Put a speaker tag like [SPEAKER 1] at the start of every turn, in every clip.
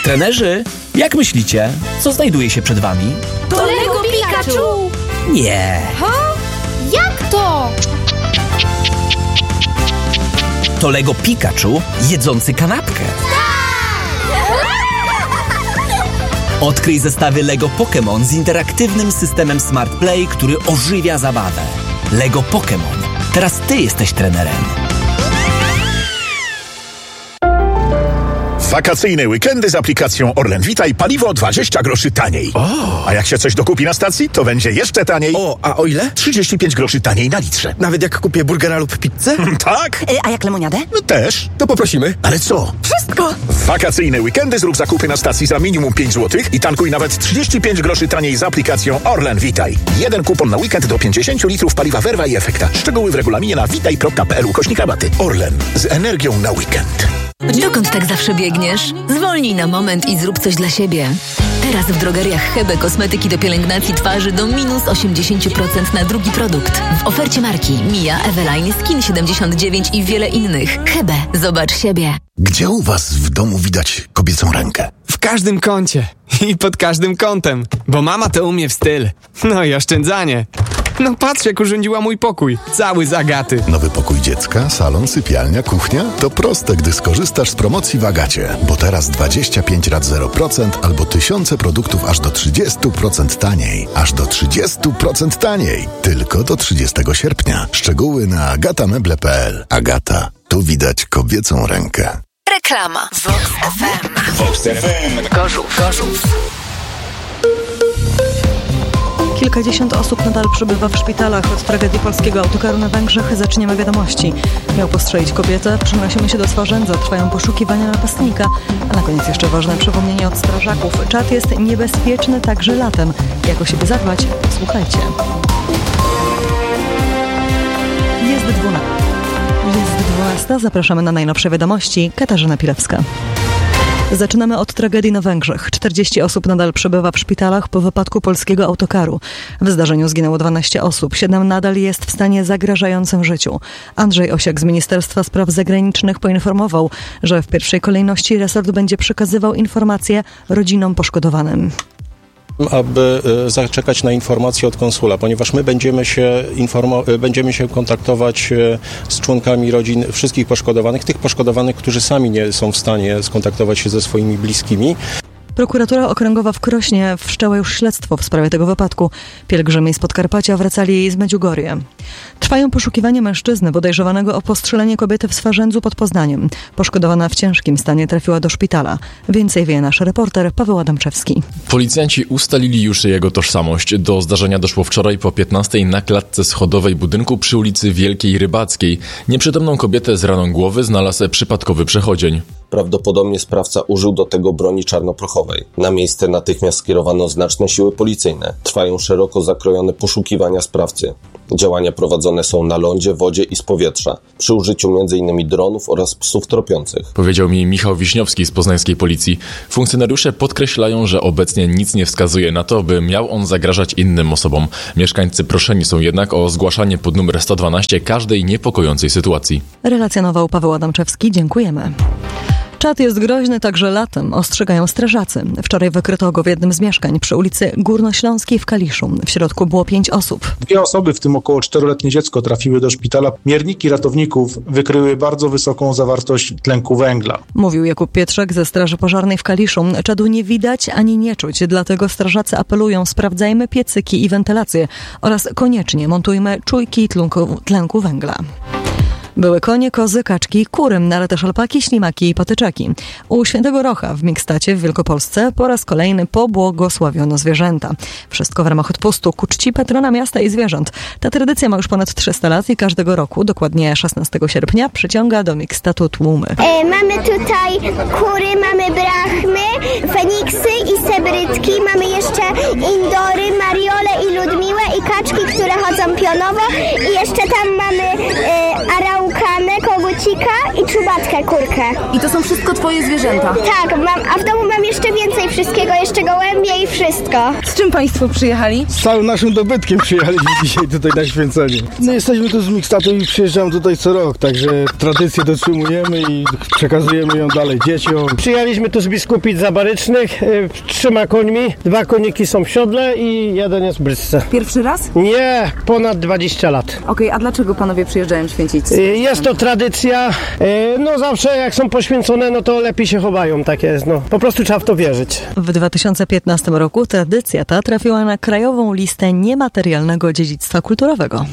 [SPEAKER 1] Trenerzy, jak myślicie, co znajduje się przed wami?
[SPEAKER 2] To Lego Pikachu!
[SPEAKER 1] Nie.
[SPEAKER 2] Jak to?
[SPEAKER 1] To Lego Pikachu jedzący kanapkę. Odkryj zestawy Lego Pokémon z interaktywnym systemem Smart Play, który ożywia zabawę. Lego Pokémon. Teraz ty jesteś trenerem.
[SPEAKER 3] Wakacyjne weekendy z aplikacją Orlen Vita i paliwo 20 groszy taniej. A jak się coś dokupi na stacji, to będzie jeszcze taniej.
[SPEAKER 4] A o ile?
[SPEAKER 3] 35 groszy taniej na litrze.
[SPEAKER 4] Nawet jak kupię burgera lub pizzę?
[SPEAKER 3] Tak?
[SPEAKER 5] A jak lemoniadę?
[SPEAKER 3] No też.
[SPEAKER 4] To poprosimy.
[SPEAKER 3] Ale co?
[SPEAKER 5] Wszystko!
[SPEAKER 3] W wakacyjne weekendy zrób zakupy na stacji za minimum 5 zł i tankuj nawet 35 groszy taniej z aplikacją Orlen Vitaj. Jeden kupon na weekend do 50 litrów paliwa Verva i Efekta. Szczegóły w regulaminie na vitaj.pl/rabaty. Orlen. Z energią na weekend.
[SPEAKER 6] Dokąd tak zawsze biegniesz? Zwolnij na moment i zrób coś dla siebie. Teraz w drogeriach Hebe kosmetyki do pielęgnacji twarzy do minus 80% na drugi produkt. W ofercie marki Mia, Eveline, Skin 79 i wiele innych. Hebe, zobacz siebie.
[SPEAKER 3] Gdzie u was w domu widać kobiecą rękę?
[SPEAKER 7] W każdym kącie i pod każdym kątem, bo mama to umie w styl. No i oszczędzanie. No patrz, jak urządziła mój pokój. Cały z Agaty.
[SPEAKER 8] Nowy pokój dziecka, salon, sypialnia, kuchnia? To proste, gdy skorzystasz z promocji w Agacie. Bo teraz 25 rat 0% albo tysiące produktów aż do 30% taniej. Aż do 30% taniej. Tylko do 30 sierpnia. Szczegóły na agatameble.pl. Agata. Tu widać kobiecą rękę.
[SPEAKER 6] Reklama. Vox FM.
[SPEAKER 3] Vox FM.
[SPEAKER 6] Gorzów.
[SPEAKER 9] Kilkadziesiąt osób nadal przebywa w szpitalach. Od tragedii polskiego autokaru na Węgrzech zaczniemy wiadomości. Miał postrzelić kobietę, przenosimy się do Swarzędza, trwają poszukiwania napastnika. A na koniec jeszcze ważne przypomnienie od strażaków. Czad jest niebezpieczny także latem. Jak o siebie zadbać? Słuchajcie. Jest 12. Zapraszamy na najnowsze wiadomości. Katarzyna Pilewska. Zaczynamy od tragedii na Węgrzech. 40 osób nadal przebywa w szpitalach po wypadku polskiego autokaru. W zdarzeniu zginęło 12 osób. 7 nadal jest w stanie zagrażającym życiu. Andrzej Osiak z Ministerstwa Spraw Zagranicznych poinformował, że w pierwszej kolejności resort będzie przekazywał informacje rodzinom poszkodowanym.
[SPEAKER 10] Aby zaczekać na informacje od konsula, ponieważ my będziemy się kontaktować z członkami rodzin wszystkich poszkodowanych, tych poszkodowanych, którzy sami nie są w stanie skontaktować się ze swoimi bliskimi.
[SPEAKER 9] Prokuratura Okręgowa w Krośnie wszczęła już śledztwo w sprawie tego wypadku. Pielgrzymi z Podkarpacia wracali z Medjugorje. Trwają poszukiwania mężczyzny podejrzewanego o postrzelenie kobiety w Swarzędzu pod Poznaniem. Poszkodowana w ciężkim stanie trafiła do szpitala. Więcej wie nasz reporter Paweł Adamczewski.
[SPEAKER 11] Policjanci ustalili już jego tożsamość. Do zdarzenia doszło wczoraj po 15 na klatce schodowej budynku przy ulicy Wielkiej Rybackiej. Nieprzytomną kobietę z raną głowy znalazł przypadkowy przechodzień.
[SPEAKER 12] Prawdopodobnie sprawca użył do tego broni czarnoprochowej. Na miejsce natychmiast skierowano znaczne siły policyjne. Trwają szeroko zakrojone poszukiwania sprawcy. Działania prowadzone są na lądzie, wodzie i z powietrza, przy użyciu m.in. dronów oraz psów tropiących.
[SPEAKER 11] Powiedział mi Michał Wiśniowski z poznańskiej policji. Funkcjonariusze podkreślają, że obecnie nic nie wskazuje na to, by miał on zagrażać innym osobom. Mieszkańcy proszeni są jednak o zgłaszanie pod numer 112 każdej niepokojącej sytuacji.
[SPEAKER 9] Relacjonował Paweł Adamczewski. Dziękujemy. Czad jest groźny także latem, ostrzegają strażacy. Wczoraj wykryto go w jednym z mieszkań przy ulicy Górnośląskiej w Kaliszu. W środku było 5 osób.
[SPEAKER 13] 2 osoby, w tym około 4-letnie dziecko, trafiły do szpitala. Mierniki ratowników wykryły bardzo wysoką zawartość tlenku węgla.
[SPEAKER 9] Mówił Jakub Pietrzak ze Straży Pożarnej w Kaliszu. Czadu nie widać ani nie czuć, dlatego strażacy apelują: sprawdzajmy piecyki i wentylację oraz koniecznie montujmy czujki tlenku węgla. Były konie, kozy, kaczki, kury, ale też alpaki, ślimaki i patyczaki. U Świętego Rocha w Mikstacie w Wielkopolsce po raz kolejny pobłogosławiono zwierzęta. Wszystko w ramach odpustu ku czci patrona miasta i zwierząt. Ta tradycja ma już ponad 300 lat i każdego roku, dokładnie 16 sierpnia, przyciąga do Mikstatu tłumy.
[SPEAKER 14] Mamy tutaj kury, mamy brachmy, feniksy i sebrytki, mamy jeszcze indory, mariole i ludmiłę i kaczki, które chodzą pionowo i jeszcze tam mamy araukane, kogucika i czubatkę kurkę.
[SPEAKER 5] I to są wszystko twoje zwierzęta?
[SPEAKER 14] Tak, a w domu mam jeszcze więcej wszystkiego, jeszcze gołębie i wszystko.
[SPEAKER 5] Z czym państwo przyjechali?
[SPEAKER 15] Z całym naszym dobytkiem przyjechaliśmy dzisiaj tutaj na święcenie. No jesteśmy tu z Mikstatą i przyjeżdżamy tutaj co rok, także tradycję dotrzymujemy i przekazujemy ją dalej dzieciom.
[SPEAKER 16] Przyjechaliśmy tu z Biskupic Zabarycznych, 3 końmi, 2 koniki są w siodle i 1 jest w bryczce.
[SPEAKER 5] Pierwszy raz?
[SPEAKER 16] Nie, ponad 20 lat.
[SPEAKER 5] Okej, a dlaczego panowie przyjeżdżają święcić?
[SPEAKER 16] Jest to tradycja, no zawsze jak są poświęcone, no to lepiej się chowają, tak jest, no. Po prostu trzeba w to wierzyć.
[SPEAKER 9] W 2015 roku tradycja ta trafiła na krajową listę niematerialnego dziedzictwa kulturowego.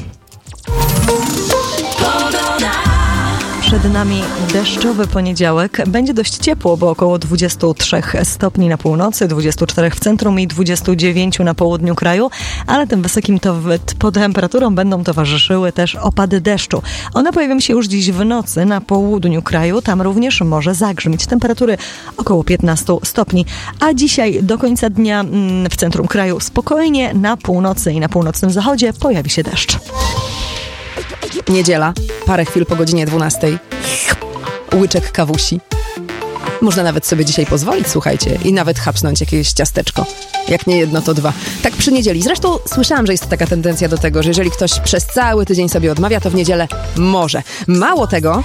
[SPEAKER 9] Przed nami deszczowy poniedziałek. Będzie dość ciepło, bo około 23 stopni na północy, 24 w centrum i 29 na południu kraju, ale tym wysokim temperaturom będą towarzyszyły też opady deszczu. One pojawią się już dziś w nocy na południu kraju, tam również może zagrzmieć. Temperatury około 15 stopni, a dzisiaj do końca dnia w centrum kraju spokojnie, na północy i na północnym zachodzie pojawi się deszcz.
[SPEAKER 5] Niedziela, parę chwil po godzinie 12. Łyczek kawusi. Można nawet sobie dzisiaj pozwolić, słuchajcie, i nawet chapsnąć jakieś ciasteczko. Jak nie jedno, to 2. Tak przy niedzieli. Zresztą słyszałam, że jest taka tendencja do tego, że jeżeli ktoś przez cały tydzień sobie odmawia, to w niedzielę może. Mało tego,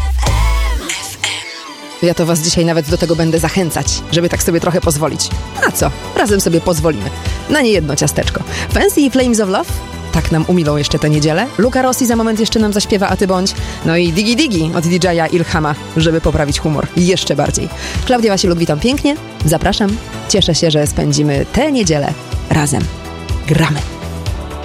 [SPEAKER 5] ja to was dzisiaj nawet do tego będę zachęcać, żeby tak sobie trochę pozwolić. A co? Razem sobie pozwolimy. Na nie jedno ciasteczko. Fancy i Flames of Love? Tak nam umilą jeszcze tę niedzielę. Luca Rossi za moment jeszcze nam zaśpiewa, a ty bądź. No i Digi Digi od DJ-a Ilhama, żeby poprawić humor. Jeszcze bardziej. Klaudia Wasiluk, witam pięknie. Zapraszam. Cieszę się, że spędzimy tę niedzielę razem. Gramy.